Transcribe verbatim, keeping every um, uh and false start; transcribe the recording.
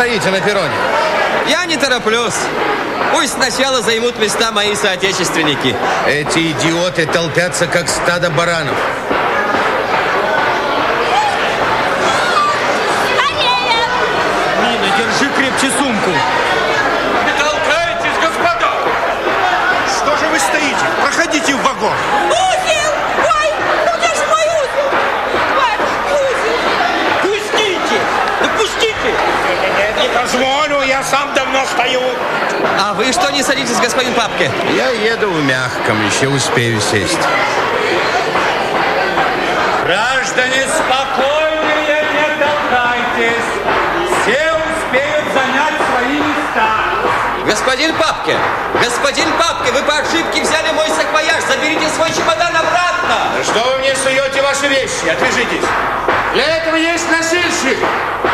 стоите на перроне? Я не тороплюсь. Пусть сначала займут места мои соотечественники. Эти идиоты толпятся, как стадо баранов. Скорее! Нина, держи крепче сумку. Не толкайтесь, господа! Что же вы стоите? Проходите в вагон. Узел! Ой, ну где же мой узел? Батюшка, узел! Пустите! Да пустите! Не позволю, я сам давно стою. А вы что не садитесь, господин Папке? Я еду в мягком, еще успею сесть. Граждане, спокойнее, не толкайтесь. Все успеют занять свои места. Господин Папке! Господин Папке, вы по ошибке взяли мой саквояж. Заберите свой чемодан обратно. Что вы мне суете ваши вещи? Отвяжитесь. Для этого есть носильщик.